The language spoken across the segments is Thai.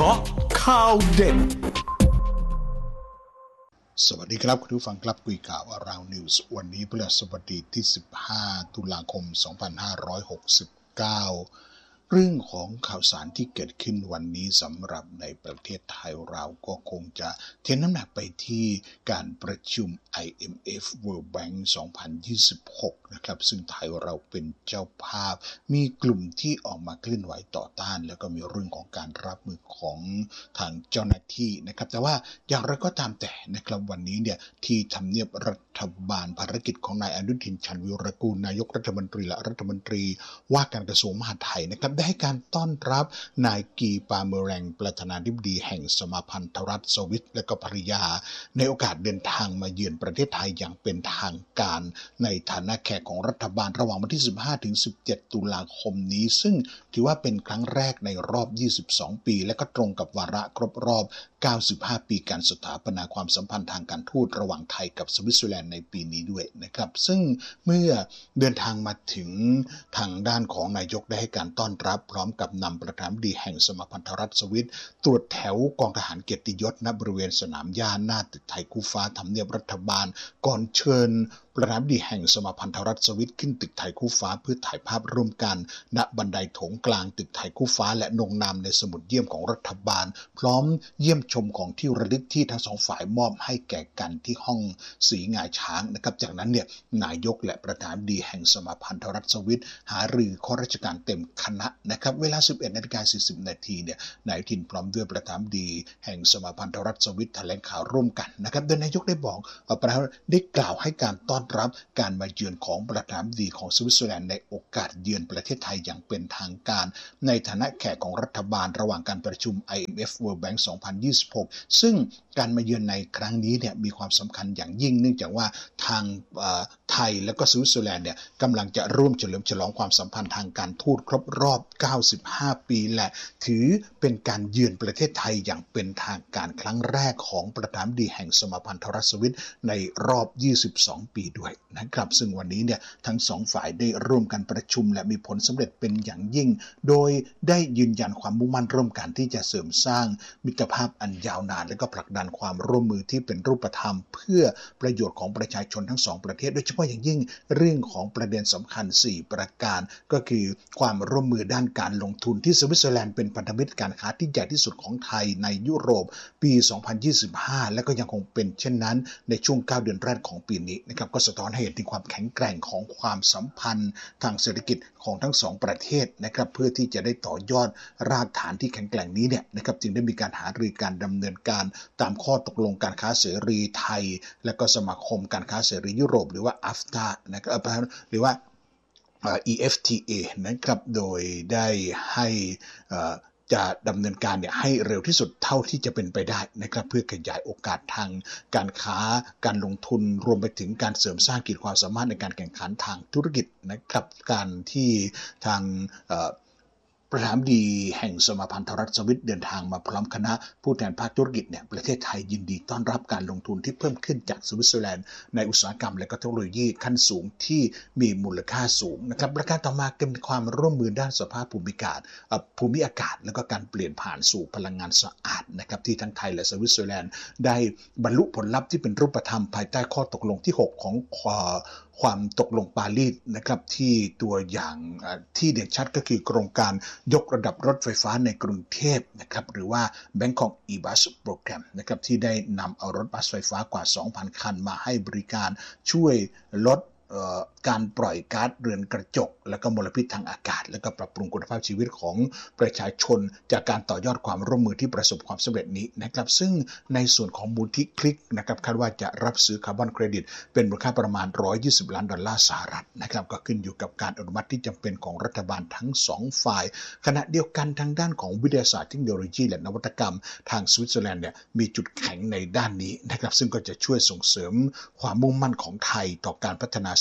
าะข่าวเด่นสวัสดีครับคุณผู้ฟังครับคุยข่าวอาราวนิวส์วันนี้พฤหัสบดีที่15ตุลาคม2569เรื่องของข่าวสารที่เกิดขึ้นวันนี้สำหรับในประเทศไทยเราก็คงจะเทน้ำหนักไปที่การประชุม IMF World Bank 2026 นะครับซึ่งไทยเราเป็นเจ้าภาพมีกลุ่มที่ออกมาเคลื่อนไหวต่อต้านแล้วก็มีเรื่องของการรับมือของทางเจ้าหน้าที่นะครับแต่ว่าอย่างไรก็ตามแต่นะครับวันนี้เนี่ยที่ทำเนียบรัฐบาลภารกิจของนายอนุทินชาญวิรากูลนายกรัฐมนตรีและรัฐมนตรีว่าการกระทรวงมหาดไทยนะครับได้ให้การต้อนรับนายกีปาเมแรงประธานาธิบดีแห่งสมาพันธรัฐสวิตและก็ภริยาในโอกาสเดินทางมาเยือนประเทศไทยอย่างเป็นทางการในฐานะแขกของรัฐบาลระหว่างวันที่ 15-17 ตุลาคมนี้ซึ่งถือว่าเป็นครั้งแรกในรอบ 22 ปีและก็ตรงกับวาระครบรอบ 95 ปีการสถาปนาความสัมพันธ์ทางการทูตระหว่างไทยกับสวิตเซอร์แลนด์ในปีนี้ด้วยนะครับซึ่งเมื่อเดินทางมาถึงทางด้านของนายกได้ให้การต้อนรับพร้อมกับนำประธานาธิบดีแห่งสมาพันธรัฐสวิตตรวจแถวกองทหารเกียรติยศณบริเวณสนามหญ้าหน้าตึกไทยคู่ฟ้าทำเนียบรัฐบาลก่อนเชิญประธานาธิบดีแห่งสมาพันธรัฐสวิตขึ้นตึกไทยคู่ฟ้าเพื่อถ่ายภาพร่วมกันณบันไดโถงกลางตึกไทยคู่ฟ้าและลงนามในสมุดเยี่ยมของรัฐบาลพร้อมเยี่ยมชมของที่ระลึกที่ทั้งสองฝ่ายมอบให้แก่กันที่ห้องสีหงายช้างนะครับจากนั้นเนี่ยนายกและประธานาธิบดีแห่งสมาพันธรัฐสวิตหารือข้อราชการเต็มคณะนะครับเวลา 11:40 นาทีเนี่ยนายทินพร้อมด้วยประธานาธิบดีแห่งสมาพันธรัฐสวิตแถลงข่าวร่วมกันนะครับโดยนายกได้บอกได้กล่าวให้การต้อนรับการมาเยือนของประธานาธิบดีของสวิตเซอร์แลนด์ในโอกาสเยือนประเทศไทยอย่างเป็นทางการในฐานะแขกของรัฐบาลระหว่างการประชุม IMF World Bank 2026 ซึ่งการมาเยือนในครั้งนี้เนี่ยมีความสำคัญอย่างยิ่งเนื่องจากว่าทางไทยและก็สวิตเซอร์แลนด์เนี่ยกำลังจะร่วมเฉลิมฉลองความสัมพันธ์ทางการทูตครบรอบ 95 ปีและถือเป็นการเยือนประเทศไทยอย่างเป็นทางการครั้งแรกของประธานาธิบดีแห่งสมาพันธรัฐสวิตในรอบ 22 ปีด้วยนะครับซึ่งวันนี้เนี่ยทั้งสองฝ่ายได้ร่วมกันประชุมและมีผลสำเร็จเป็นอย่างยิ่งโดยได้ยืนยันความมุ่งมั่นร่วมกันที่จะเสริมสร้างมิตรภาพอันยาวนานและก็ผลักดันความร่วมมือที่เป็นรูปธรรมเพื่อประโยชน์ของประชาชนทั้งสองประเทศโดยเฉพาะอย่างยิ่งเรื่องของประเด็นสำคัญ4ประการก็คือความร่วมมือด้านการลงทุนที่สวิตเซอร์แลนด์เป็นพันธมิตรการค้าที่ใหญ่ที่สุดของไทยในยุโรปปี 2025 และก็ยังคงเป็นเช่นนั้นในช่วง 9 เดือนแรกของปีนี้นะครับก็สะท้อนให้เห็นถึงความแข็งแกร่งของความสัมพันธ์ทางเศรษฐกิจของทั้งสองประเทศนะครับเพื่อที่จะได้ต่อยอดรากฐานที่แข็งแกร่งนี้เนี่ยนะครับจึงได้มีการหารือการดำเนินการตามข้อตกลงการค้าเสรีไทยและก็สมาคมการค้าเสรียุโรปหรือว่า AFTA นะครับหรือว่าEFTA นะครับโดยได้ให้จะดำเนินการให้เร็วที่สุดเท่าที่จะเป็นไปได้นะครับเพื่อขยายโอกาสทางการค้าการลงทุนรวมไปถึงการเสริมสร้างขีดความสามารถในการแข่งขันทางธุรกิจนะครับการที่ทางประธานาธิบดีแห่งสมาพันธรัฐสวิตเดินทางมาพร้อมคณะผู้แทนภาคธุรกิจเนี่ยประเทศไทยยินดีต้อนรับการลงทุนที่เพิ่มขึ้นจากสวิตเซอร์แลนด์ในอุตสาหกรรมและก็เทคโนโลยีขั้นสูงที่มีมูลค่าสูงนะครับประการต่อมาเป็นความร่วมมือด้านสภาพภูมิอากาศและก็การเปลี่ยนผ่านสู่พลังงานสะอาดนะครับที่ทั้งไทยและสวิตเซอร์แลนด์ได้บรรลุผลลัพธ์ที่เป็นรูปธรรมภายใต้ข้อตกลงที่6ของความตกลงปารีสนะครับที่ตัวอย่างที่เด่นชัดก็คือโครงการยกระดับรถไฟฟ้าในกรุงเทพนะครับหรือว่า Bangkok E-Bus Program นะครับที่ได้นำเอารถบัสไฟฟ้ากว่า 2,000 คันมาให้บริการช่วยลดการปล่อยก๊าซเรือนกระจกและก็มลพิษทางอากาศและก็ปรับปรุงคุณภาพชีวิตของประชาชนจากการต่อยอดความร่วมมือที่ประสบความสำเร็จนี้นะครับซึ่งในส่วนของมูลที่คลิกนะครับคาดว่าจะรับซื้อคาร์บอนเครดิตเป็นมูลค่าประมาณ$120 ล้านนะครับก็ขึ้นอยู่กับการอนุมัติที่จำเป็นของรัฐบาลทั้ง2ฝ่ายขณะเดียวกันทางด้านของวิทยาศาสตร์เทคโนโลยีและนวัตกรรมทางสวิตเซอร์แลนด์เนี่ยมีจุดแข็งในด้านนี้นะครับซึ่งก็จะช่วยส่งเสริมความมุ่งมั่นของไทยต่อการพัฒนา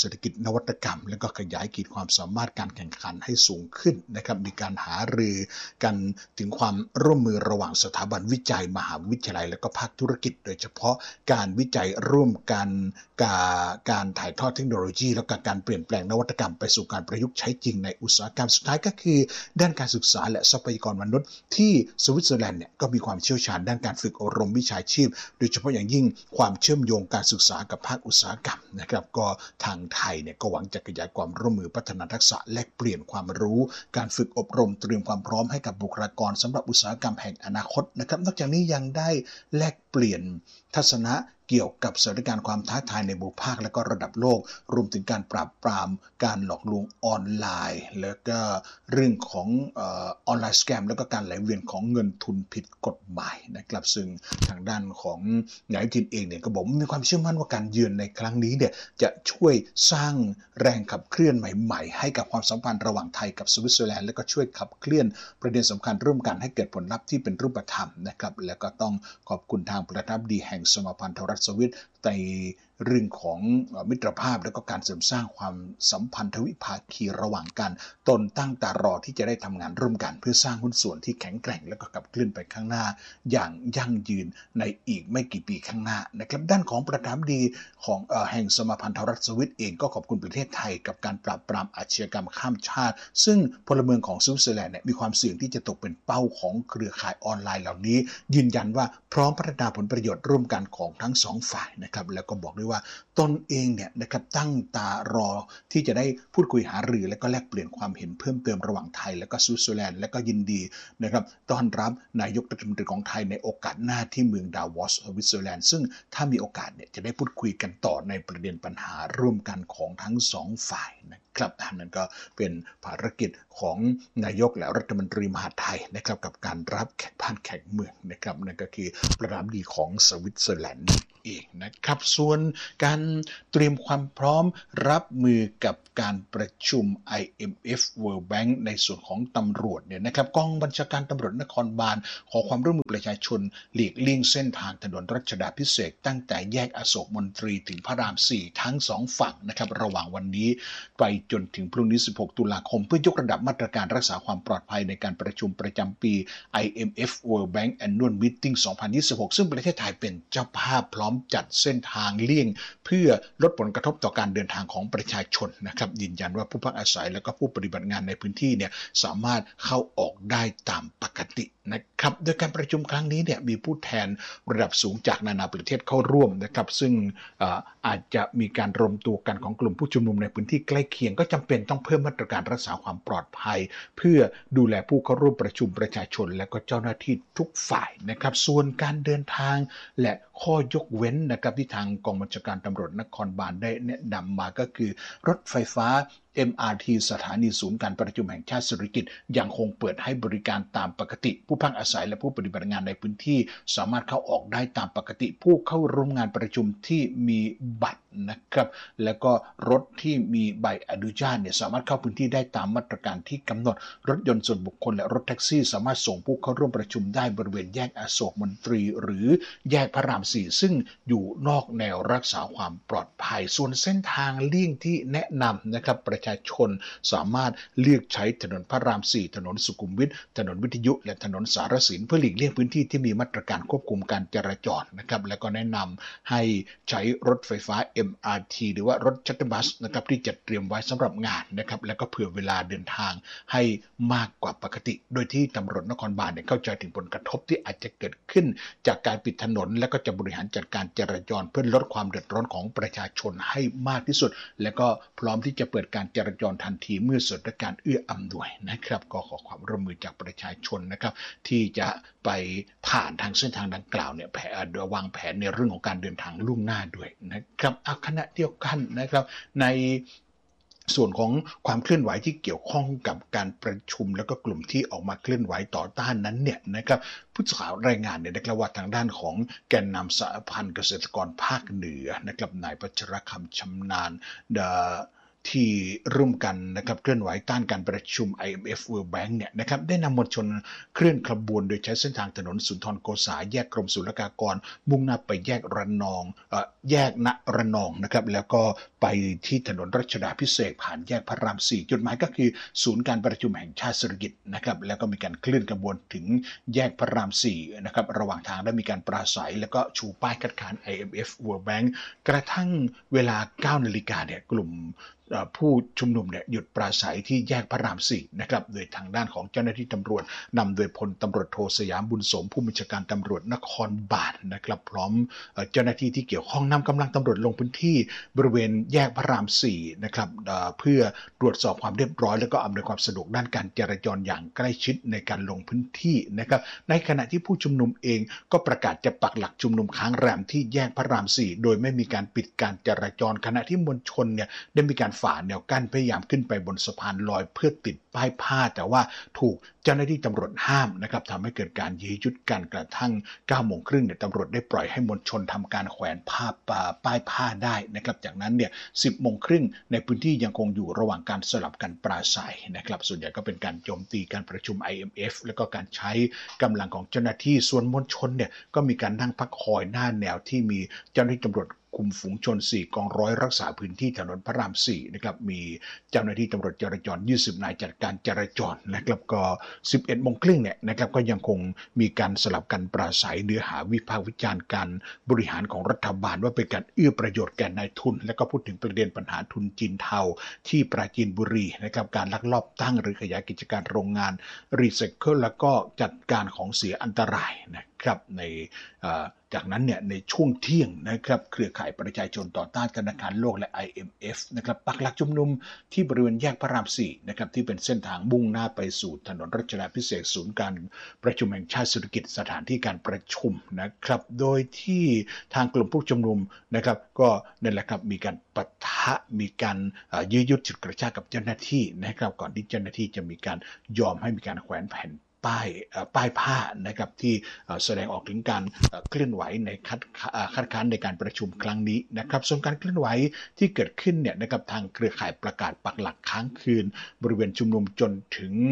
เศรษฐกิจนวัตกรรมและก็ขยายขีดความสามารถการแข่งขันให้สูงขึ้นนะครับมีการหารือกันถึงความร่วมมือระหว่างสถาบันวิจัยมหาวิทยาลัยและก็ภาคธุรกิจโดยเฉพาะการวิจัยร่วมกันการถ่ายทอดเทคโนโลยีและการเปลี่ยนแปลงนวัตกรรมไปสู่การประยุกต์ใช้จริงในอุตสาหกรรมสุดท้ายก็คือด้านการศึกษาและทรัพยากรมนุษย์ที่สวิตเซอร์แลนด์เนี่ยก็มีความเชี่ยวชาญด้านการฝึกอบรมวิชาชีพโดยเฉพาะอย่างยิ่งความเชื่อมโยงการศึกษากับภาคอุตสาหกรรมนะครับก็ทางไทยเนี่ยก็หวังจะขยายความร่วมมือพัฒนาทักษะแลกเปลี่ยนความรู้การฝึกอบรมเตรียมความพร้อมให้กับบุคลากรสำหรับอุตสาหกรรมแห่งอนาคตนะครับนอกจากนี้ยังได้แลกเปลี่ยนทัศนะเกี่ยวกับสถานการณ์ความท้าทายในภูมิภาคและก็ระดับโลกรวมถึงการปราบปรามการหลอกลวงออนไลน์แล้วก็เรื่องของออนไลน์สแกมแล้วก็การไหลเวียนของเงินทุนผิดกฎหมายนะครับซึ่งทางด้านของนายทินเองเนี่ยก็บอกมีความเชื่อมั่นว่าการเยือนในครั้งนี้เนี่ยจะช่วยสร้างแรงขับเคลื่อนใหม่ๆให้กับความสัมพันธ์ระหว่างไทยกับสวิตเซอร์แลนด์และก็ช่วยขับเคลื่อนประเด็นสำคัญร่วมกันให้เกิดผลลัพธ์ที่เป็นรูปธรรมนะครับแล้วก็ต้องขอบคุณทางประธานาธิบดีแห่งสมาพันธรัฐสวิตในเรื่องของมิตรภาพและก็การเสริมสร้างความสัมพันธ์ทวิภาคีระหว่างกันตนตั้งตารอที่จะได้ทำงานร่วมกันเพื่อสร้างหุ้นส่วนที่แข็งแกร่งและก็ขับเคลื่อนไปข้างหน้าอย่างยั่งยืนในอีกไม่กี่ปีข้างหน้านะครับด้านของประธานาธิบดีของแห่งสมาพันธรัฐสวิตเองก็ขอบคุณประเทศไทยกับการปราบปรามอาชญากรรมข้ามชาติซึ่งพลเมืองของสวิตเซอร์แลนด์มีความเสี่ยงที่จะตกเป็นเป้าของเครือข่ายออนไลน์เหล่านี้ยืนยันว่าพร้อมพัฒนาผลประโยชน์ร่วมกันของทั้งสองฝ่ายนะครับแล้วก็บอกด้วยว่าตนเองเนี่ยนะครับตั้งตารอที่จะได้พูดคุยหารือและก็แลกเปลี่ยนความเห็นเพิ่มเติมระหว่างไทยและก็สวิตเซอร์แลนด์และก็ยินดีนะครับต้อนรับนายกรัฐมนตรีของไทยในโอกาสหน้าที่เมืองดาวอสสวิตเซอร์แลนด์ซึ่งถ้ามีโอกาสเนี่ยจะได้พูดคุยกันต่อในประเด็นปัญหาร่วมกันของทั้งสองฝ่ายนะครับนั่นก็เป็นภารกิจของนายกและรัฐมนตรีมหาดไทยนะครับกับการรับแขกบ้านแขกเมืองนะครับนั่นก็คือประธานาธิบดีของสวิตเซอร์แลนด์เองนะครับส่วนการเตรียมความพร้อมรับมือกับการประชุม IMF World Bank ในส่วนของตำรวจเนี่ยนะครับกองบัญชาการตำรวจนครบาลขอความร่วมมือประชาชนหลีกเลี่ยงเส้นทางถนนรัชดาภิเษกตั้งแต่แยกอโศกมนตรีถึงพระราม 4 ทั้ง2ฝั่งนะครับระหว่างวันนี้ไปจนถึงพรุ่งนี้16 ตุลาคมเพื่อยกระดับมาตรการรักษาความปลอดภัยในการประชุมประจำปี IMF World Bank Annual Meeting 2026 ซึ่งประเทศไทยเป็นเจ้าภาพพร้อมจัดเส้นทางเลี่ยงเพื่อลดผลกระทบต่อการเดินทางของประชาชนนะครับยืนยันว่าผู้พักอาศัยและก็ผู้ปฏิบัติงานในพื้นที่เนี่ยสามารถเข้าออกได้ตามปกตินะครับโดยการประชุมครั้งนี้เนี่ยมีผู้แทนระดับสูงจากนานาประเทศเข้าร่วมนะครับซึ่งอาจจะมีการรวมตัวกันของกลุ่มผู้ชุมนุมในพื้นที่ใกล้เคียงก็จำเป็นต้องเพิ่มมาตรการรักษาความปลอดภัยเพื่อดูแลผู้เข้าร่วมประชุมประชาชนและก็เจ้าหน้าที่ทุกฝ่ายนะครับส่วนการเดินทางและข้อยกเว้นนะครับที่ทางกองบัญชาการตำรวจนครบาลได้แนะนำมาก็คือรถไฟฟ้า MRT สถานีศูนย์การประชุมแห่งชาติสิริกิติ์ยังคงเปิดให้บริการตามปกติผู้พักอาศัยและผู้ปฏิบัติงานในพื้นที่สามารถเข้าออกได้ตามปกติผู้เข้าร่วมงานประชุมที่มีบัตรนะครับแล้วก็รถที่มีใบอนุญาตเนี่ยสามารถเข้าพื้นที่ได้ตามมาตรการที่กำหนดรถยนต์ส่วนบุคคลและรถแท็กซี่สามารถส่งผู้เข้าร่วมประชุมได้บริเวณแยกอโศกมนตรีหรือแยกพระราม 4ซึ่งอยู่นอกแนวรักษาความปลอดภัยส่วนเส้นทางเลี่ยงที่แนะนำนะครับประชาชนสามารถเลือกใช้ถนนพระราม 4ถนนสุขุมวิทถนนวิทยุและถนนสารสินเพื่อหลีกเลี่ยงพื้นที่ที่มีมาตรการควบคุมการจราจรนะครับและก็แนะนำให้ใช้รถไฟฟ้า MRT หรือว่ารถชัตเตอร์บัสนะครับที่จัดเตรียมไว้สำหรับงานนะครับและก็เผื่อเวลาเดินทางให้มากกว่าปกติโดยที่ตำรวจนครบาลเข้าใจถึงผลกระทบที่อาจจะเกิดขึ้นจากการปิดถนนและก็จะบริหารจัดการจราจรเพื่อลดความเดือดร้อนของประชาชนให้มากที่สุดและก็พร้อมที่จะเปิดการจราจรทันทีเมื่อสถานการณ์เอื้ออำนวยนะครับก็ขอความร่วมมือจากประชาชนนะครับที่จะไปผ่านทางเส้นทางดังกล่าวเนี่ยวางแผนในเรื่องของการเดินทางล่วงหน้าด้วยนะครับขณะเดียวกันนะครับในส่วนของความเคลื่อนไหวที่เกี่ยวข้องกับการประชุมแล้วก็กลุ่มที่ออกมาเคลื่อนไหวต่อต้านนั้นเนี่ยนะครับผู้สื่อข่าวรายงานเนี่ยนะครับว่าทางด้านของแกนนำสหพันธ์เกษตรกรภาคเหนือนะครับนายพัชรคำชำนาญที่ร่วมกันนะครับเคลื่อนไหวต้านการประชุม IMF World Bank เนี่ยนะครับได้นำมวลชนเคลื่อนขบวนโดยใช้เส้นทางถนนสุนทรโกษาแยกกรมศุลกากรมุ่งหน้าไปแยกระนองแยกณระนองนะครับแล้วก็ไปที่ถนนรัชดาภิเษกผ่านแยกพระราม4จุดหมายก็คือศูนย์การประชุมแห่งชาติเศรษฐกิจนะครับแล้วก็มีการเคลื่อนขบวนถึงแยกพระราม4นะครับระหว่างทางได้มีการปราศัยแล้วก็ชูป้ายคัดค้าน IMF World Bank กระทั่งเวลา 9 นาฬิกาเนี่ยกลุ่มผู้ชุมนุมเนี่ยหยุดปราศัยที่แยกพระราม4นะครับโดยทางด้านของเจ้าหน้าที่ตำรวจนำโดยพลตำรวจโทสยามบุญสมผู้บัญชาการตำรวจนครบาลนะครับพร้อมเจ้าหน้าที่ที่เกี่ยวข้องนำกำลังตำรวจลงพื้นที่บริเวณแยกพระราม4นะครับเพื่อตรวจสอบความเรียบร้อยแล้วก็อำนวยความสะดวกด้านการจราจรอย่างใกล้ชิดในการลงพื้นที่นะครับในขณะที่ผู้ชุมนุมเองก็ประกาศจะปักหลักชุมนุมค้างแรมที่แยกพระราม4โดยไม่มีการปิดการจราจรขณะที่มวลชนเนี่ยได้มีการฝ่าแนวกั้นพยายามขึ้นไปบนสะพานลอยเพื่อติดป้ายผ้าแต่ว่าถูกเจ้าหน้าที่ตำรวจห้ามนะครับทำให้เกิดการยื้อยุดกันกระทั่ง 9 โมงครึ่งเนี่ยตำรวจได้ปล่อยให้มวลชนทำการแขวนป้ายผ้าได้นะครับจากนั้นเนี่ย 10 โมงครึ่งในพื้นที่ยังคงอยู่ระหว่างการสลับกันปราศัยนะครับส่วนใหญ่ก็เป็นการโจมตีการประชุม IMF แล้วก็การใช้กำลังของเจ้าหน้าที่ส่วนมวลชนเนี่ยก็มีการนั่งพักคอยหน้าแนวที่มีเจ้าหน้าที่ตำรวจคุมฝูงชน4กองร้อยรักษาพื้นที่ถนนพระราม4นะครับมีเจ้าหน้าที่ตำรวจจราจร20นายจัดการจราจรนะครับก็ 11 โมงครึ่งเนี่ยนะครับก็ยังคงมีการสลับกันปราศัยเนื้อหาวิพากษ์วิจารณ์การบริหารของรัฐบาลว่าเป็นการเอื้อประโยชน์แก่นายทุนและก็พูดถึงประเด็นปัญหาทุนจีนเทาที่ปราจีนบุรีนะครับการลักลอบตั้งหรือขยายกิจการโรงงานรีไซเคิลแล้วก็จัดการของเสียอันตรายนะครับในจากนั้นเนี่ยในช่วงเที่ยงนะครับเครือข่ายประชาชนต่อต้านธนาคารโลกและ IMF นะครับปักหลักชุมนุมที่บริเวณแยกพระราม4นะครับที่เป็นเส้นทางมุ่งหน้าไปสู่ถนนรัชดาภิเษกศูนย์การประชุมแห่งชาติเศรษฐกิจสถานที่การประชุมนะครับโดยที่ทางกลุ่มผู้ชุมนุมนะครับก็นั่นแหละครับมีการปะทะมีการยื้อยุดฉุดกระชากกับเจ้าหน้าที่นะครับก่อนที่เจ้าหน้าที่จะมีการยอมให้มีการแขวนแผ่นป้ายผ้านะครับที่แสดงออกถึงการเคลื่อนไหวในคัดค้านในการประชุมครั้งนี้นะครับส่วนการเคลื่อนไหวที่เกิดขึ้นเนี่ยนะครับทางเครือข่ายประกาศปักหลักค้างคืนบริเวณชุมนุมจนถึง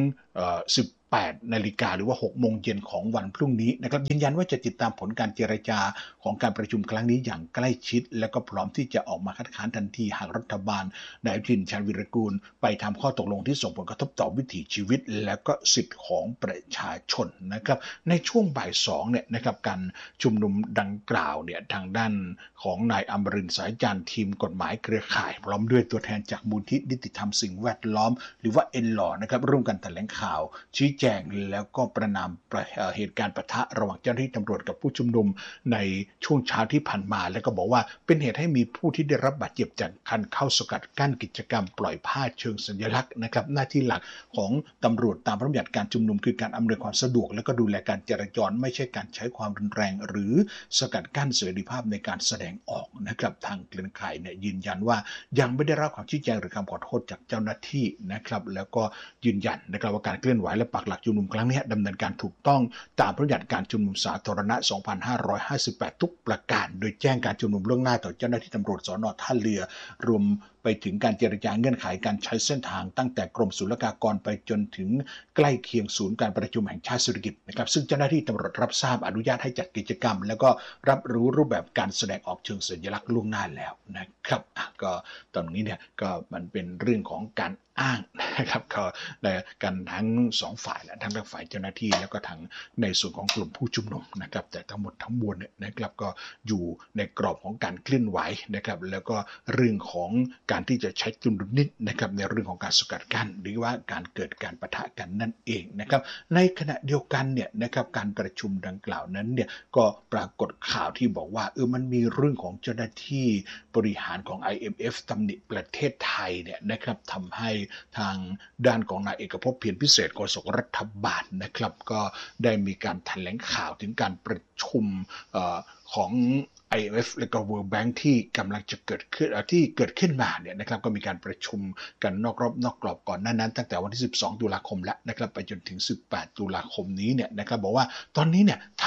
18 นาฬิกาหรือว่า 6 โมงเย็นของวันพรุ่งนี้นะครับยืนยันว่าจะติดตามผลการเจรจาของการประชุมครั้งนี้อย่างใกล้ชิดและก็พร้อมที่จะออกมาคัดค้านทันทีหากรัฐบาลนายอนุทิน ชาญวีรกูลไปทำข้อตกลงที่ส่งผลกระทบต่อวิถีชีวิตและก็สิทธิของประชาชนนะครับในช่วงบ่าย2เนี่ยนะครับการชุมนุมดังกล่าวเนี่ยทางด้านของนายอมรินทร์สายจันทร์ทีมกฎหมายเครือข่ายพร้อมด้วยตัวแทนจากมูลที่นิติธรรมสิ่งแวดล้อมหรือว่าเอ็นลอนะครับร่วมกันแถลงข่าวชี้แจงแล้วก็ประนามเหตุการณ์ปะทะระหว่างเจ้าหน้าที่ตำรวจกับผู้ชุมนุมในช่วงเช้าที่ผ่านมาแล้วก็บอกว่าเป็นเหตุให้มีผู้ที่ได้รับบาดเจ็บจากการเข้าสกัดกั้นกิจกรรมปล่อยผ้าเชิงสัญลักษณ์นะครับหน้าที่หลักของตำรวจตามพระราชบัญญัติการชุมนุมคือการอำนวยความสะดวกและก็ดูแลการจราจรไม่ใช่การใช้ความรุนแรงหรือสกัดกั้นเสรีภาพในการแสดงออกนะครับทางเครือข่ายเนี่ยยืนยันว่ายังไม่ได้รับคำชี้แจงหรือคำขอโทษจากเจ้าหน้าที่นะครับแล้วก็ยืนยันนะครับว่าการเคลื่อนไหวและปักหลักชุมนุมครั้งนี้ดำเนินการถูกต้องตามพระราชบัญญัติการชุมนุมสาธารณะ 2558 ทุกประการโดยแจ้งการชุมนุมล่วงหน้าต่อเจ้าหน้าที่ตำรวจสน.ท่าเรือรวมไปถึงการเจรจาเงื่อนไขการใช้เส้นทางตั้งแต่กรมศุลกากรไปจนถึงใกล้เคียงศูนย์การประชุมแห่งชาติเศรษฐกิจนะครับซึ่งเจ้าหน้าที่ตำรวจรับทราบอนุญาตให้จัดกิจกรรมแล้วก็รับรู้รูปแบบการแสดงออกเชิงสัญลักษณ์ล่วงหน้าแล้วนะครับก็ตอนนี้เนี่ยก็มันเป็นเรื่องของการอ้างนะครับก็กันทั้ง2ฝ่ายและทั้งฝ่ายเจ้าหน้าที่แล้วก็ทั้งในส่วนของกลุ่มผู้ชุมนุมนะครับแต่ทั้งหมดทั้งมวลเนี่ยนะครับก็อยู่ในกรอบของการเคลื่อนไหวนะครับแล้วก็เรื่องของการที่จะใช้จุลนิดนะครับในเรื่องของการสกัดกั้นหรือว่าการเกิดการปะทะกันนั่นเองนะครับในขณะเดียวกันเนี่ยนะครับการประชุมดังกล่าวนั้นเนี่ยก็ปรากฏข่าวที่บอกว่ามันมีเรื่องของเจ้าหน้าที่บริหารของ IMF ตำหนิประเทศไทยเนี่ยนะครับทำให้ทางด้านของนายเอกภพเพียรพิเศษโฆษกรัฐบาลนะครับก็ได้มีการแถลงข่าวถึงการประชุมของ IMF และก็ World Bank ที่กำลังจะเกิดขึ้นมาเนี่ยนะครับก็มีการประชุมกันนอกรอบนอกกรอบก่อนหน้านั้นตั้งแต่วันที่12 ตุลาคมแล้วนะครับไปจนถึง18 ตุลาคมนี้เนี่ยนะครับบอกว่าตอนนี้เนี่ยถ้า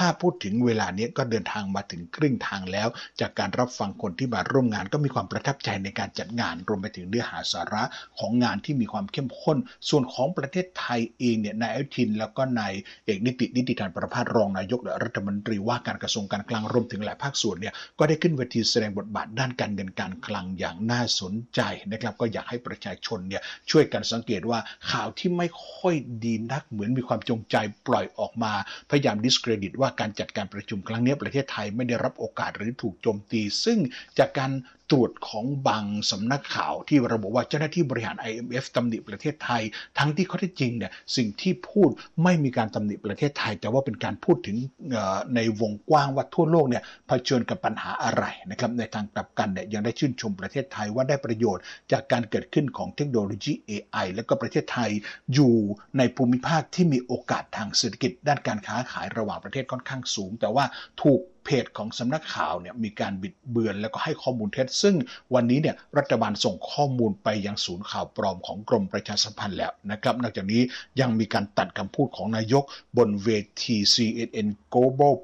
ถ้าพูดถึงเวลานี้ก็เดินทางมาถึงครึ่งทางแล้วจากการรับฟังคนที่มาร่วมงานก็มีความประทับใจในการจัดงานรวมไปถึงเนื้อหาสาระของงานที่มีความเข้มข้นส่วนของประเทศไทยเองเนี่ยนายอนุทินแล้วก็นายเอกนิติธารประภาสรองนายกและรัฐมนตรีว่าการกระทรวงการคลังรวมถึงหลายภาคส่วนเนี่ยก็ได้ขึ้นเวทีแสดงบทบาทด้านการเงินการคลังอย่างน่าสนใจนะครับก็อยากให้ประชาชนเนี่ยช่วยกันสังเกตว่าข่าวที่ไม่ค่อยดีนักเหมือนมีความจงใจปล่อยออกมาพยายามดิสเครดิตว่าการจัดการประชุมครั้งนี้ประเทศไทยไม่ได้รับโอกาสหรือถูกโจมตีซึ่งจากการตรวจของบางสำนักข่าวที่ระบุว่าเจ้าหน้าที่บริหาร IMF ตำหนิประเทศไทยทั้งที่ข้อเท็จจริงเนี่ยสิ่งที่พูดไม่มีการตำหนิประเทศไทยแต่ว่าเป็นการพูดถึงในวงกว้างว่าทั่วโลกเนี่ยเผชิญกับปัญหาอะไรนะครับในทางกลับกันเนี่ยยังได้ชื่นชมประเทศไทยว่าได้ประโยชน์จากการเกิดขึ้นของเทคโนโลยี AI และก็ประเทศไทยอยู่ในภูมิภาคที่มีโอกาสทางเศรษฐกิจด้านการค้าขายระหว่างประเทศค่อนข้างสูงแต่ว่าถูกเพจของสำนักข่าวเนี่ยมีการบิดเบือนแล้วก็ให้ข้อมูลเท็จซึ่งวันนี้เนี่ยรัฐบาลส่งข้อมูลไปยังศูนย์ข่าวปลอมของกรมประชาสัมพันธ์แล้วนะครับนอกจากนี้ยังมีการตัดคำพูดของนายกบนเวที CNN Global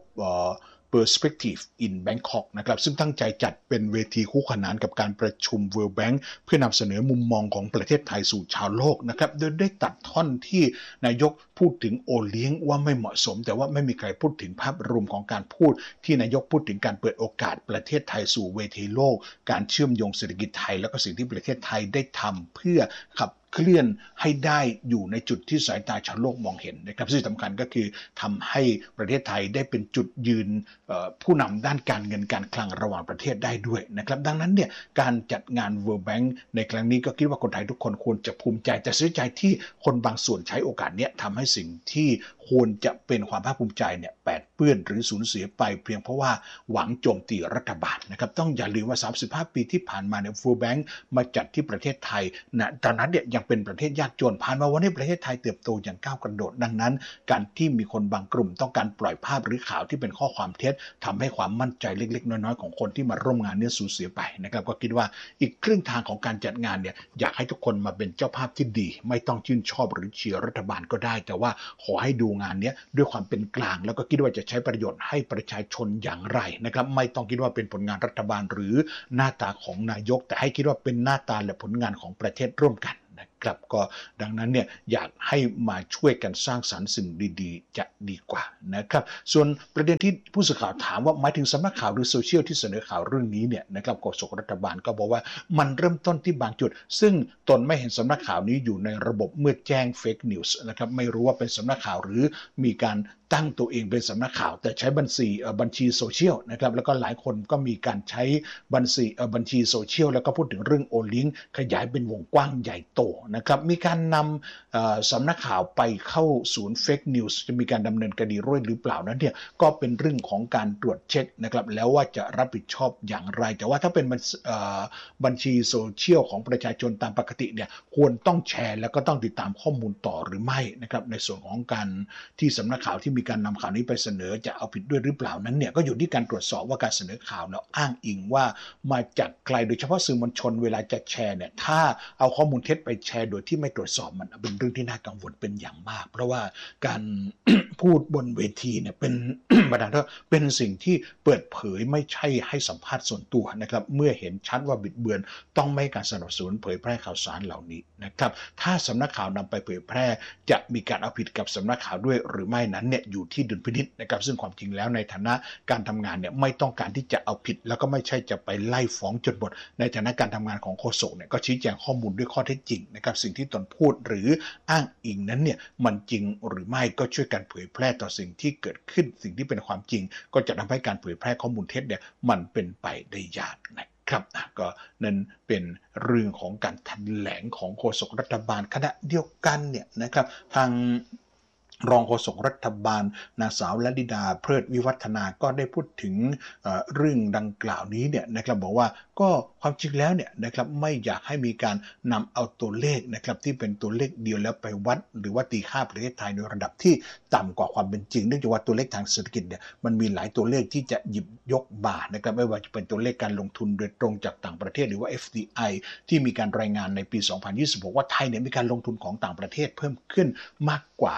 Perspective in Bangkok นะครับซึ่งตั้งใจจัดเป็นเวทีคู่ขนานกับการประชุม World Bank เพื่อนำเสนอมุมมองของประเทศไทยสู่ชาวโลกนะครับโดยได้ตัดท่อนที่นายกพูดถึงโอเลี้ยงว่าไม่เหมาะสมแต่ว่าไม่มีใครพูดถึงภาพรวมของการพูดที่นายกพูดถึงการเปิดโอกาสประเทศไทยสู่เวทีโลกการเชื่อมโยงเศรษฐกิจไทยแล้วก็สิ่งที่ประเทศไทยได้ทำเพื่อขับเคลื่อนให้ได้อยู่ในจุดที่สายตาชาวโลกมองเห็นนะครับที่สำคัญก็คือทำให้ประเทศไทยได้เป็นจุดยืนผู้นำด้านการเงินการคลังระหว่างประเทศได้ด้วยนะครับดังนั้นเนี่ยการจัดงาน World Bank ในครั้งนี้ก็คิดว่าคนไทยทุกคนควรจะภูมิใจแต่เสียใจที่คนบางส่วนใช้โอกาสนี้ทำให้สิ่งที่ควรจะเป็นความภาคภูมิใจเนี่ยแปดเปื้อนหรือสูญเสียไปเพียงเพราะว่าหวังโจมตีรัฐบาลนะครับต้องอย่าลืมว่า35ปีที่ผ่านมาเนี่ย World Bank มาจัดที่ประเทศไทยนะตอนนั้นเนี่ยยังเป็นประเทศยากจนผ่านมาวันนี้ประเทศไทยเติบโตอย่างก้าวกระโดดดังนั้นการที่มีคนบางกลุ่มต้องการปล่อยภาพหรือข่าวที่เป็นข้อความเท็จทำให้ความมั่นใจเล็กๆน้อยๆของคนที่มาร่วมงานเนี่ยสูญเสียไปนะครับก็คิดว่าอีกครึ่งทางของการจัดงานเนี่ยอยากให้ทุกคนมาเป็นเจ้าภาพที่ดีไม่ต้องชื่นชอบหรือเชียร์รัฐบาลก็ได้แต่ว่าขอให้ดูงานนี้ด้วยความเป็นกลางแล้วก็คิดว่าจะใช้ประโยชน์ให้ประชาชนอย่างไรนะครับไม่ต้องคิดว่าเป็นผลงานรัฐบาลหรือหน้าตาของนายกแต่ให้คิดว่าเป็นหน้าตาและผลงานของประเทศร่วมกันนะครับก็ดังนั้นเนี่ยอยากให้มาช่วยกันสร้างสรรค์สิ่งดีๆจะดีกว่านะครับส่วนประเด็นที่ผู้สื่อข่าวถามว่าหมายถึงสำนักข่าวหรือโซเชียลที่เสนอข่าวเรื่องนี้เนี่ยนะครับโฆษกรัฐบาลก็บอกว่ามันเริ่มต้นที่บางจุดซึ่งตนไม่เห็นสำนักข่าวนี้อยู่ในระบบเมื่อแจ้งเฟกนิวส์นะครับไม่รู้ว่าเป็นสำนักข่าวหรือมีการตั้งตัวเองเป็นสำนักข่าวแต่ใช้บัญชีโซเชียลนะครับแล้วก็หลายคนก็มีการใช้บัญชีโซเชียลแล้วก็พูดถึงเรื่องโอลิงขยายเป็นวงกว้างใหญ่โตนะครับมีการนำสำนักข่าวไปเข้าศูนย์เฟกนิวส์จะมีการดำเนินคดีด้วยหรือเปล่านั้นเนี่ยก็เป็นเรื่องของการตรวจเช็คนะครับแล้วว่าจะรับผิดชอบอย่างไรแต่ว่าถ้าเป็นบัญชีโซเชียลของประชาชนตามปกติเนี่ยควรต้องแชร์แล้วก็ต้องติดตามข้อมูลต่อหรือไม่นะครับในส่วนของการที่สำนักข่าวที่มีการนำข่าวนี้ไปเสนอจะเอาผิดด้วยหรือเปล่านั้นเนี่ยก็อยู่ที่การตรวจสอบว่าการเสนอข่าวเนี่ยอ้างอิงว่ามาจากใครโดยเฉพาะสื่อมวลชนเวลาจะแชร์เนี่ยถ้าเอาข้อมูลเท็จไปแชร์โดยที่ไม่ตรวจสอบมันเป็นเรื่องที่น่ากังวลเป็นอย่างมากเพราะว่าการ พูดบนเวทีเนี่ยเป็น ประธานเป็นสิ่งที่เปิดเผยไม่ใช่ให้สัมภาษณ์ส่วนตัวนะครับเมื่อเห็นชัดว่าบิดเบือนต้องไม่การสนับสนุนเผยแพร่ข่าวสารเหล่านี้นะครับถ้าสำนักข่าวนำไปเผยแพร่จะมีการเอาผิดกับสำนักข่าวด้วยหรือไม่นั้นเนี่ยอยู่ที่ดุลพินิจนะครับซึ่งความจริงแล้วในฐานะการทำงานเนี่ยไม่ต้องการที่จะเอาผิดแล้วก็ไม่ใช่จะไปไล่ฟ้องจนหมดในฐานะการทำงานของโฆษกเนี่ยก็ชี้แจงข้อมูลด้วยข้อเท็จจริงนะครับสิ่งที่ตนพูดหรืออ้างอิงนั้นเนี่ยมันจริงหรือไม่ก็ช่วยกันเผยแพร่ต่อสิ่งที่เกิดขึ้นสิ่งที่เป็นความจริงก็จะทำให้การเผยแพร่ข้อมูลเท็จเนี่ยมันเป็นไปได้ยากนะครับก็นั่นเป็นเรื่องของการแถลงของโฆษกรัฐบาลขณะเดียวกันเนี่ยนะครับทางรองโฆษกรัฐบาลนางสาวลลิดาเพลิดวิวัฒนาก็ได้พูดถึงเรื่องดังกล่าวนี้เนี่ยนะครับบอกว่าก็ความจริงแล้วเนี่ยนะครับไม่อยากให้มีการนำเอาตัวเลขนะครับที่เป็นตัวเลขเดียวแล้วไปวัดหรือว่าตีค่าประเทศไทยในระดับที่ต่ำกว่าความเป็นจริงเนื่องจากว่าตัวเลขทางเศรษฐกิจเนี่ยมันมีหลายตัวเลขที่จะหยิบยกบ่านะครับไม่ว่าจะเป็นตัวเลขการลงทุนโดยตรงจากต่างประเทศหรือว่า FDI ที่มีการรายงานในปี 2026 ว่าไทยเนี่ยมีการลงทุนของต่างประเทศเพิ่มขึ้นมากกว่า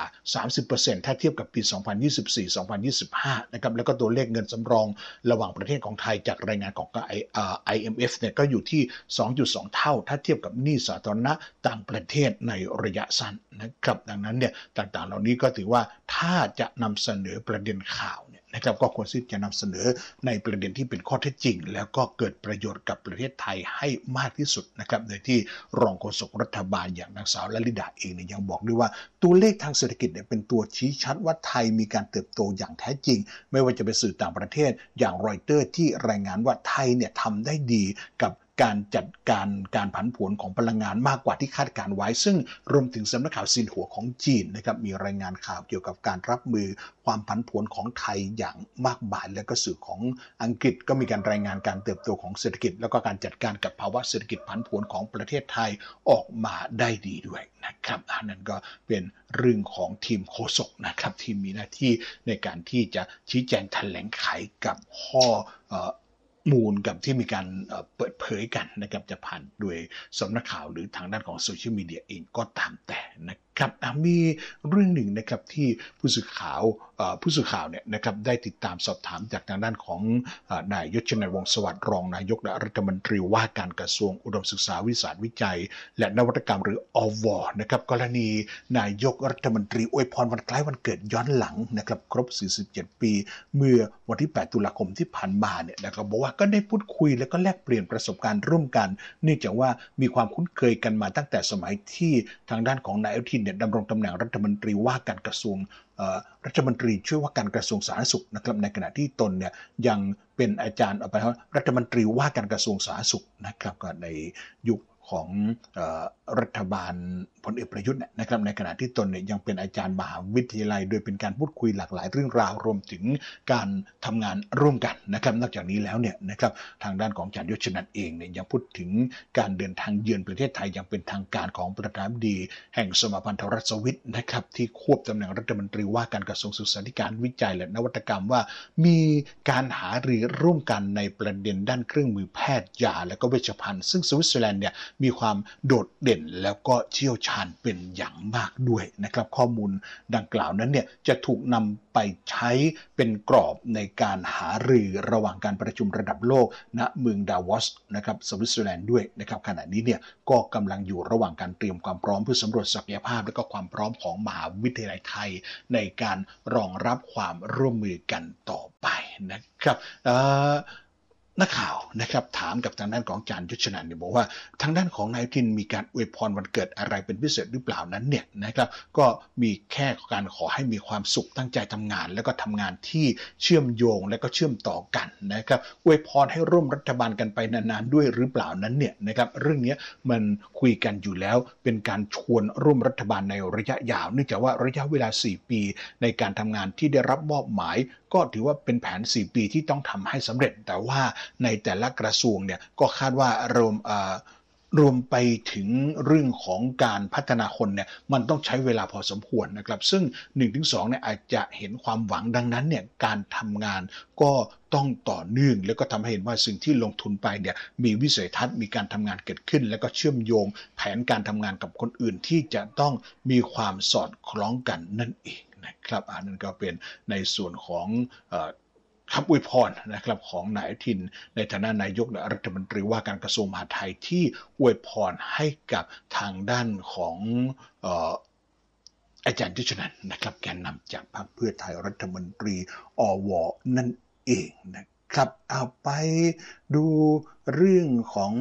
30%ถ้าเทียบกับปี 2024-2025 นะครับแล้วก็ตัวเลขเงินสำรองระหว่างประเทศของไทยจากรายงานของ IMF เนี่ยก็อยู่ที่ 2.2 เท่าถ้าเทียบกับหนี้สาธารณะต่างประเทศในระยะสั้นนะครับดังนั้นเนี่ยต่างๆเหล่านี้ก็ถือว่าถ้าจะนำเสนอประเด็นข่าวเนี่ยนะครับก็ควรที่จะนำเสนอในประเด็นที่เป็นข้อเท็จจริงแล้วก็เกิดประโยชน์กับประเทศไทยให้มากที่สุดนะครับโดยที่รองโฆษกรัฐบาลอย่างนางสาวลลิดาเองเนี่ยยังบอกด้วยว่าตัวเลขทางเศรษฐกิจเนี่ยเป็นตัวชี้ชัดว่าไทยมีการเติบโตอย่างแท้จริงไม่ว่าจะเป็นสื่อต่างประเทศอย่างรอยเตอร์ที่รายงานว่าไทยเนี่ยทำได้ดีกับการจัดการผันผวนของพลังงานมากกว่าที่คาดการไว้ซึ่งรวมถึงสำนักข่าวซินหัวของจีนนะครับมีรายงานข่าวเกี่ยวกับการรับมือความผันผวนของไทยอย่างมากมายและก็สื่อของอังกฤษก็มีการรายงานการเติบโตของเศรษฐกิจแล้วก็การจัดการกับภาวะเศรษฐกิจผันผวนของประเทศไทยออกมาได้ดีด้วยนะครับนั่นก็เป็นเรื่องของทีมโฆษกนะครับที่มีหน้าที่ในการที่จะชี้แจงแถลงไขกับข้อมูลกับที่มีการเปิดเผยกันนะครับจะผ่านโดยสำนักข่าวหรือทางด้านของโซเชียลมีเดียเองก็ตามแต่นะครับมีเรื่องหนึ่งนะครับที่ผู้สื่อข่าวเนี่ยนะครับได้ติดตามสอบถามจากทางด้านของนายยศชนัยวงศ์สวัสดิ์รองนายกและรัฐมนตรีว่าการกระทรวงอุดมศึกษาวิสาหวิจัยและนวัตกรรมหรืออวนะครับกรณีนายกรัฐมนตรีอวยพรวันคล้ายวันเกิดย้อนหลังนะครับครบ47ปีเมื่อวันที่8ตุลาคมที่ผ่านมาเนี่ยนะครับบอกว่าก็ได้พูดคุยและก็แลกเปลี่ยนประสบการณ์ร่วมกันเนื่องจากว่ามีความคุ้นเคยกันมาตั้งแต่สมัยที่ทางด้านของนายอนุทินเนี่ยดำรงตำแหน่งรัฐมนตรีว่าการกระทรวงรัฐมนตรีช่วยว่าการกระทรวงสาธารณสุขนะครับในขณะที่ตนเนี่ยยังเป็นอาจารย์รัฐมนตรีว่าการกระทรวงสาธารณสุขนะครับก็ในยุคของรัฐบาลพลเอกประยุทธ์นะครับในขณะที่ตนเนี่ยยังเป็นอาจารย์มหาวิทยาลัยโดยเป็นการพูดคุยหลากหลายเรื่องราวรวมถึงการทำงานร่วมกันนะครับนอกจากนี้แล้วเนี่ยนะครับทางด้านของอาจารย์ยศชนันเองเนี่ยยังพูดถึงการเดินทางเยือนประเทศไทยอย่างเป็นทางการของประธานาธิบดีแห่งสมาพันธรัฐสวิตนะครับที่ควบตำแหน่งรัฐมนตรีว่าการกระทรวงศึกษาธิการวิจัยและนวัตกรรมว่ามีการหารือร่วมกันในประเด็นด้านเครื่องมือแพทย์ยาและก็เวชภัณฑ์ซึ่งสวิตเซอร์แลนด์เนี่ยมีความโดดเด่นแล้วก็เชี่ยวชาญเป็นอย่างมากด้วยนะครับข้อมูลดังกล่าวนั้นเนี่ยจะถูกนำไปใช้เป็นกรอบในการหารือระหว่างการประชุมระดับโลกณเมืองดาวอสนะครับสวิตเซอร์แลนด์ด้วยนะครับขณะนี้เนี่ยก็กำลังอยู่ระหว่างการเตรียมความพร้อมเพื่อสำรวจศักยภาพและก็ความพร้อมของมหาวิทยาลัยไทยในการรองรับความร่วมมือกันต่อไปนะครับนักข่าวนะครับถามกับทางด้านของอาจารย์ยศชนันเนี่ยบอกว่าทางด้านของนายอนุทินมีการอวยพรวันเกิดอะไรเป็นพิเศษหรือเปล่านั้นเนี่ยนะครับก็มีแค่การขอให้มีความสุขตั้งใจทำงานแล้วก็ทำงานที่เชื่อมโยงและก็เชื่อมต่อกันนะครับอวยพรให้ร่วมรัฐบาลกันไปนานๆด้วยหรือเปล่านั้นเนี่ยนะครับเรื่องนี้มันคุยกันอยู่แล้วเป็นการชวนร่วมรัฐบาลในระยะยาวเนื่องจากว่าระยะเวลา4ปีในการทำงานที่ได้รับมอบหมายก็ถือว่าเป็นแผน4ปีที่ต้องทำให้สำเร็จแต่ว่าในแต่ละกระทรวงเนี่ยก็คาดว่ารวมไปถึงเรื่องของการพัฒนาคนเนี่ยมันต้องใช้เวลาพอสมควรนะครับซึ่ง 1-2 เนี่ยอาจจะเห็นความหวังดังนั้นเนี่ยการทำงานก็ต้องต่อเนื่องแล้วก็ทำให้เห็นว่าสิ่งที่ลงทุนไปเนี่ยมีวิสัยทัศน์มีการทำงานเกิดขึ้นแล้วก็เชื่อมโยงแผนการทำงานกับคนอื่นที่จะต้องมีความสอดคล้องกันนั่นเองนะครับนั่นก็เป็นในส่วนของคำอวยพรนะครับของนายอนุทินในฐานะนายกและรัฐมนตรีว่าการกระทรวงมหาดไทยที่อวยพรให้กับทางด้านของอาจารย์ยศชนันนะครับแกนนำจากพรรคเพื่อไทยรัฐมนตรีอวนั่นเองนะครับเอาไปดูเรื่องของ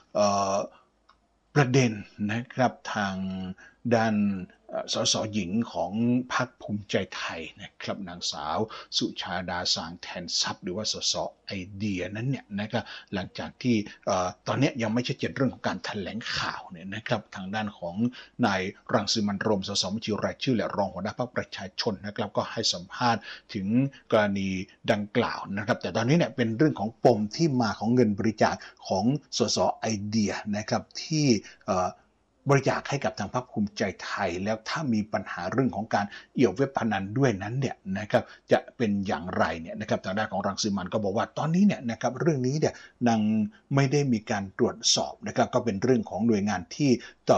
ประเด็นนะครับทางด้านสสหญิงของพรรคภูมิใจไทยนะครับนางสาวสุชาดาสางแทนทรัพย์หรือว่าสสไอเดียนั้นเนี่ยนะครับหลังจากที่ตอนนี้ยังไม่ชัดเจนเรื่องของการแถลงข่าวเนี่ยนะครับทางด้านของนายรังสิมันต์โรมสสบัญชีรายชื่อและรองหัวหน้าพรรคประชาชนนะครับก็ให้สัมภาษณ์ถึงกรณีดังกล่าวนะครับแต่ตอนนี้เนี่ยเป็นเรื่องของปมที่มาของเงินบริจาคของสสไอเดียนะครับที่บริจาคให้กับทางพรรคภูมิใจไทยแล้วถ้ามีปัญหาเรื่องของการเอี่ยวเว็บพนันด้วยนั้นเนี่ยนะครับจะเป็นอย่างไรเนี่ยนะครับทางด้านของรังสิมันต์ก็บอกว่าตอนนี้เนี่ยนะครับเรื่องนี้เนี่ยนางไม่ได้มีการตรวจสอบนะครับก็เป็นเรื่องของหน่วยงานที่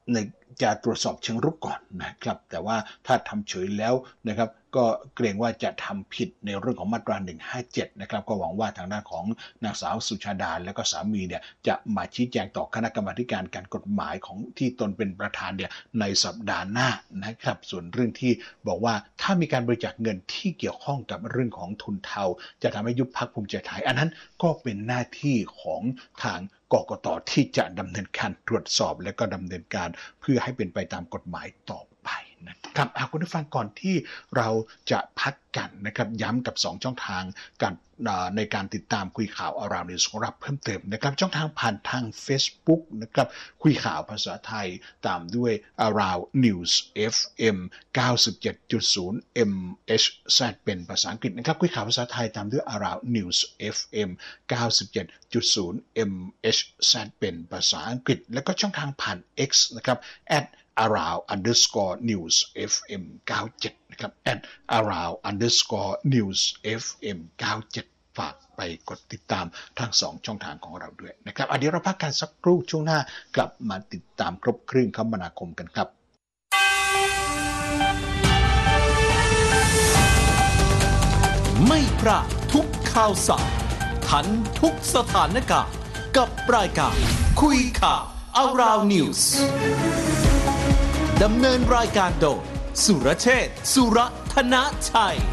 ในจะตรวจสอบเชิงรุกก่อนนะครับแต่ว่าถ้าทำเฉยแล้วนะครับก็เกรงว่าจะทำผิดในเรื่องของมาตรา157นะครับก็หวังว่าทางด้านของนางสาวสุชาดาและก็สามีเนี่ยจะมาชี้แจงต่อคณะกรรมาการการกฎหมายของที่ตนเป็นประธานเนี่ยในสัปดาห์หน้านะครับส่วนเรื่องที่บอกว่าถ้ามีการบริจาคเงินที่เกี่ยวข้องกับเรื่องของทุนเทาจะทำให้ยุบพรรคภูมิใจไทยอันนั้นก็เป็นหน้าที่ของทางกกต.ที่จะดำเนินการตรวจสอบและก็ดำเนินการเพื่อให้เป็นไปตามกฎหมายต่อไปนะครับคุณผู้ฟังก่อนที่เราจะพักกันนะครับย้ำกับ2ช่องทางการในการติดตามคุยข่าว Around News ของเราเพิ่มเติมนะครับช่องทางผ่านทาง Facebook นะครับคุยข่าวภาษาไทยตามด้วย Around News FM 97.0 MHz เป็นภาษาอังกฤษนะครับคุยข่าวภาษาไทยตามด้วย Around News FM 97.0 MHz เป็นภาษาอังกฤษแล้วก็ช่องทางผ่าน X นะครับ @around_news FM 97นะครับ @around_news FM 97ฝากไปกดติดตามทั้ง2ช่องทางของเราด้วยนะครับเดี๋ยวเราพักกันสักครู่ช่วงหน้ากลับมาติดตามครบเครื่องคมนาคมกันครับไม่พลาดทุกข่าวสารทันทุกสถานการณ์กับรายการคุยข่าว Around News ดำเนินรายการโดยสุรเชษฐ์ สุรธนชัย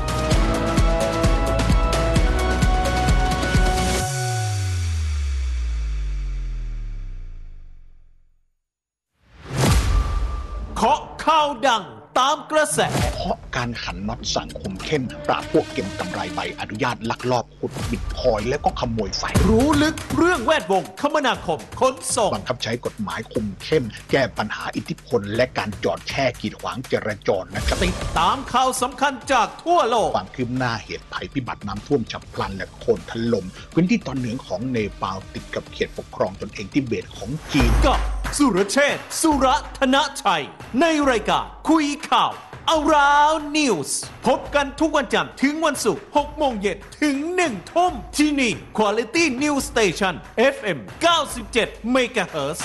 เคาะข่าวดังตามกระแสเพราะการขันน็อตสังคมเข้มปราบพวกเก็บกำไรใบอนุญาตลักลอบขุดบิตคอยน์และก็ขโมยไฟรู้ลึกเรื่องแวดวงคมนาคมขนส่งบังคับใช้กฎหมายคุมเข้มแก้ปัญหาอิทธิพลและการจอดแช่กีดขวางจราจรนะครับติดตามข่าวสำคัญจากทั่วโลกความคืบหน้าเหตุภัยพิบัติน้ำท่วมฉับพลันและโคลนถล่มพื้นที่ตอนเหนือของเนปาลติดกับเขตปกครองตนเองทิเบตของจีนกับสุรเชษฐ์ สุรธนชัยในรายการคุยข่าว Around News พบกันทุกวันจันทร์ถึงวันศุกร์ 6 โมงเย็นถึง 1 ทุ่มที่นี่ Quality News Station FM 97 MHz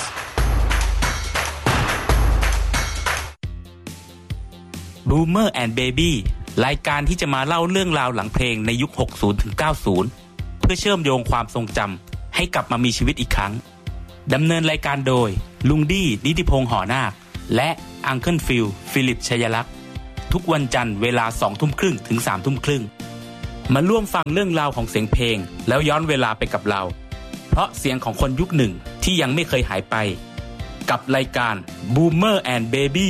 Boomer and Baby รายการที่จะมาเล่าเรื่องราวหลังเพลงในยุค 60 ถึง 90 เพื่อเชื่อมโยงความทรงจำให้กลับมามีชีวิตอีกครั้งดำเนินรายการโดยลุงดี้นิติพงษ์หอนาคและอังเคิลฟิลฟิลิปชัยลักษณ์ทุกวันจันทร์เวลา 20:30 ถึง 3:30 มาร่วมฟังเรื่องราวของเสียงเพลงแล้วย้อนเวลาไปกับเราเพราะเสียงของคนยุคหนึ่งที่ยังไม่เคยหายไปกับรายการ Boomer and Baby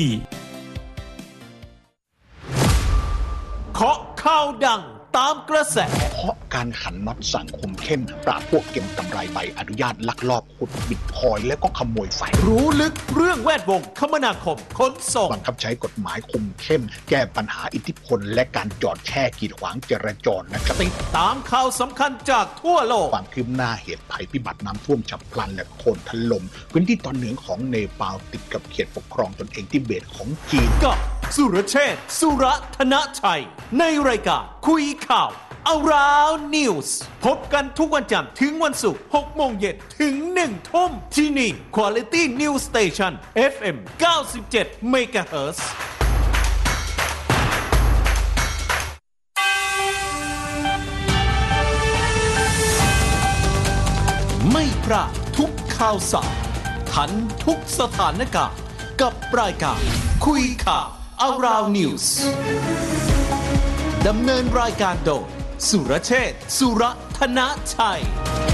เคาะข่าวดังตามกระแสเพราะการขันน็อตสังคมเข้มปราบพวกเก็บกำไรใบอนุญาตลักลอบขุดบิตคอยน์และก็ขโมยไฟรู้ลึกเรื่องแวดวงคมนาคมขนส่งบังคับใช้กฎหมายคุมเข้มแก้ปัญหาอิทธิพลและการจอดแช่กีดขวางจราจรนะครับติดตามข่าวสำคัญจากทั่วโลกความคืบหน้าเหตุภัยพิบัติน้ำท่วมฉับพลันและโคลนถล่มพื้นที่ตอนเหนือของเนปาลติดกับเขตปกครองตนเองทิเบตของจีนกับสุรเชษฐ์ สุรธนชัยในรายการคุยข่าว Around News พบกันทุกวันจันทร์ถึงวันศุกร์ 6 โมงเย็นถึง 1 ทุ่มที่นี่ Quality News Station FM 97 MHz ไม่พลาดทุกข่าวสารทันทุกสถานการณ์กับรายการคุยข่าว Around News ดำเนินรายการโดยสุรเชษฐ์ สุรธนชัย